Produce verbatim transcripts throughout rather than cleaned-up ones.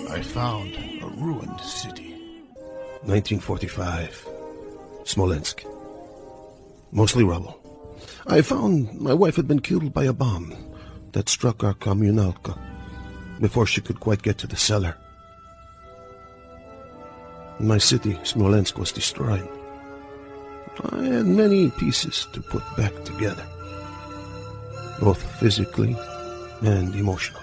I found a ruined city. nineteen forty-five. Smolensk. Mostly rubble. I found my wife had been killed by a bomb that struck our communalka before she could quite get to the cellar. My city, Smolensk, was destroyed. I had many pieces to put back together, both physically and emotionally.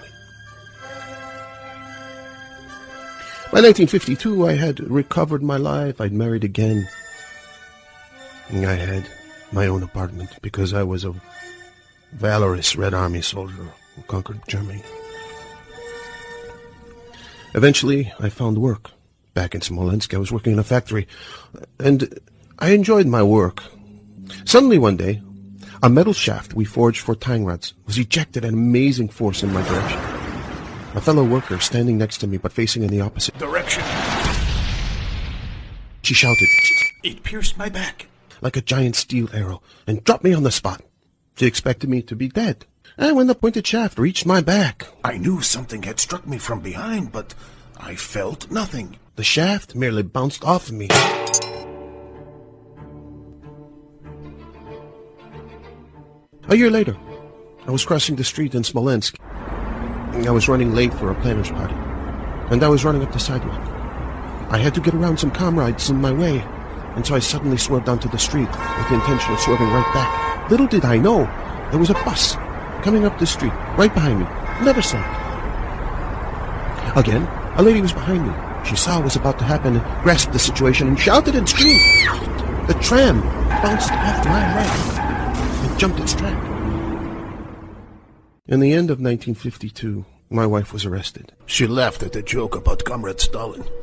By nineteen fifty-two, I had recovered my life. I'd married again. And I had my own apartment because I was a valorous Red Army soldier who conquered Germany. Eventually, I found work. Back in Smolensk, I was working in a factory, and I enjoyed my work. Suddenly one day, a metal shaft we forged for tying rods was ejected at amazing force in my direction. A fellow worker standing next to me but facing in the opposite Direction. She shouted, It pierced my back. like a giant steel arrow, and dropped me on the spot. She expected me to be dead. And when the pointed shaft reached my back, I knew something had struck me from behind, but I felt nothing. the shaft merely bounced off of me. A year later, I was crossing the street in Smolensk. I was running late for a planner's party, and I was running up the sidewalk. I had to get around some comrades in my way, and so I suddenly swerved onto the street with the intention of swerving right back. Little did I know, there was a bus coming up the street right behind me. Never saw it. Again, a lady was behind me. She saw what was about to happen and grasped the situation and shouted and screamed. The tram bounced off my right and jumped its track. In the end of nineteen fifty-two, my wife was arrested. She laughed at the joke about Comrade Stalin.